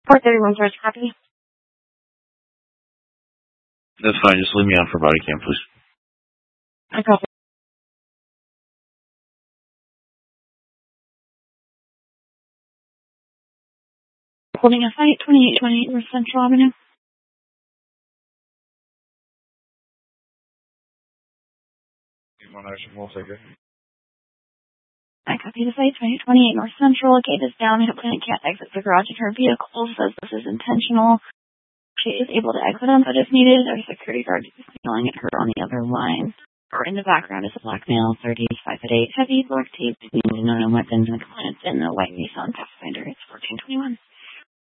431 George, copy. That's fine. Just leave me on for body cam, please. I copy. Holding a fight, 2828 North Central Avenue. I copy the site, 2828 North Central. Gate is down. Applicant can't exit the garage in her vehicle. Says this is intentional. She is able to exit on, but if needed, our security guard is yelling at her on the other line. In the background is a black male, 5'8", heavy, black tape, no weapons, and compliance in the white Nissan Pathfinder. It's 1421.